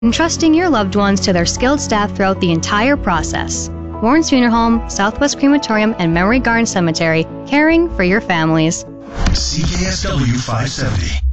entrusting your loved ones to their skilled staff throughout the entire process. Warren's Funeral Home, Southwest Crematorium, and Memory Garden Cemetery, caring for your families. CKSW 570.